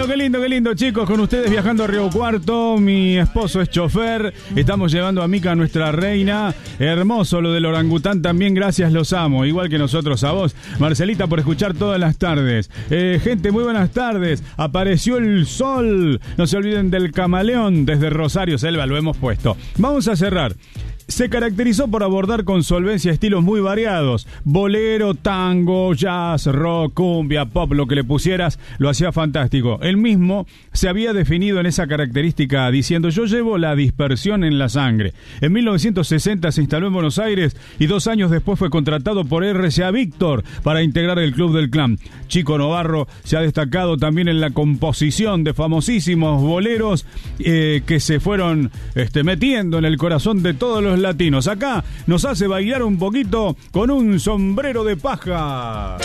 qué lindo, chicos. Con ustedes viajando a Río Cuarto. Mi esposo es chofer. Estamos llevando a Mica, nuestra reina. Hermoso lo del orangután también. Gracias, los amo. Igual que nosotros a vos, Marcelita, por escuchar todas las tardes. Gente, muy buenas tardes. Apareció el sol. No se olviden del camaleón desde Rosario Selva. Lo hemos puesto. Vamos a cerrar. Se caracterizó por abordar con solvencia estilos muy variados: bolero, tango, jazz, rock, cumbia, pop, lo que le pusieras, lo hacía fantástico. Él mismo se había definido en esa característica diciendo: yo llevo la dispersión en la sangre. En 1960 se instaló en Buenos Aires y 2 años después fue contratado por RCA Víctor para integrar el Club del Clan. Chico Novarro se ha destacado también en la composición de famosísimos boleros que se fueron metiendo en el corazón de todos los latinos. Acá nos hace bailar un poquito con un sombrero de paja.